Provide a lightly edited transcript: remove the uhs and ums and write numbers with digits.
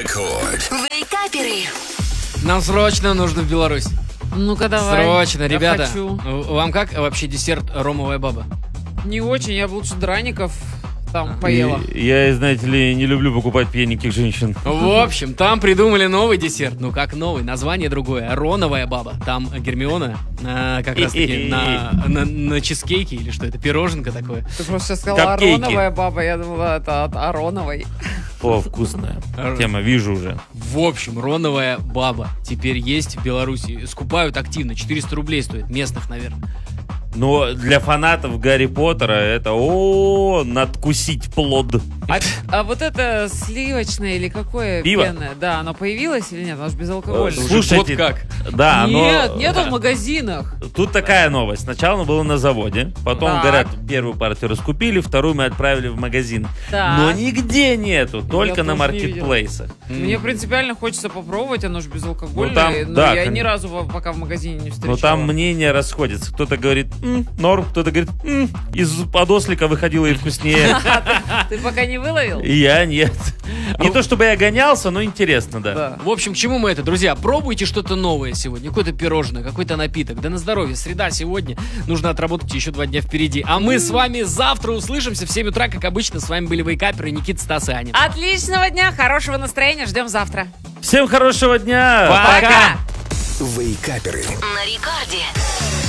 Рекорд. Вейкаперы. Нам срочно нужно в Беларусь. Ну-ка давай. Срочно, Я ребята. хочу. Вам как вообще десерт ромовая баба? Не очень, я бы лучше драников там поела. Я, знаете ли, не люблю покупать пьяненьких женщин. В общем, там придумали новый десерт. Ну как новый, название другое. Роновая баба. Там Гермиона как раз таки на чизкейке или что это, пироженка такое. Ты просто сейчас сказала Капкейки. Ароновая баба, я думала, это от Ароновой. О, вкусная тема, вижу уже. В общем, роновая баба теперь есть в Беларуси. Скупают активно, 400 рублей стоит, местных, наверное. Но для фанатов Гарри Поттера это надкусить плод. А вот это сливочное или какое Пиво? пенное? Да, оно появилось или нет? Оно же безалкогольное. Слушайте, Вот как? Да, Нет, нету в магазинах. Тут такая новость. Сначала оно было на заводе, потом, Так. говорят, первую партию раскупили, вторую мы отправили в магазин. Так. Но нигде нету, только на тоже не видел. маркетплейсах. Мне принципиально хочется попробовать, оно же безалкогольное, Ну, там, но да, я ни конечно. разу пока в магазине не встречал. Но там мнения расходятся. Кто-то говорит, норм, кто-то говорит, из подослика выходило и вкуснее. Ты пока не выловил? И я нет. Не то чтобы я гонялся, но интересно, да. Да. В общем, к чему мы это, друзья? Пробуйте что-то новое сегодня. Какое-то пирожное, какой-то напиток. Да на здоровье. Среда сегодня. Нужно отработать еще 2 дня впереди. А мы с вами завтра услышимся в 7 утра, как обычно. С вами были вейкаперы Никита, Стас и Аня. Отличного дня, хорошего настроения, ждем завтра. Всем хорошего дня! Пока! Вейкаперы. На рекорде.